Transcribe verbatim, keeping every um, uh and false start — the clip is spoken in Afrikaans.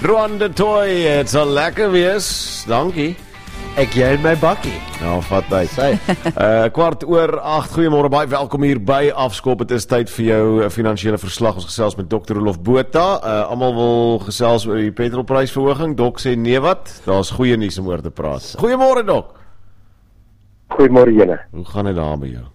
Ron de Toy, het sal lekker wees. Dankie. Ek jy in my bakkie. Nou, vat hy. Sy. Uh, kwart oor agt, goeiemôre, baie welkom hier by Afskop. Het is tyd vir jou finansiële verslag. Ons gesels met dokter Rolof Botha. Uh, Almal wil gesels oor die petrolprysverhoging. Dok sê nee wat, daar's goeie nuus om oor te praat. Goeiemôre, Dok. Goeiemôre julle. Hoe gaan dit daar by jou?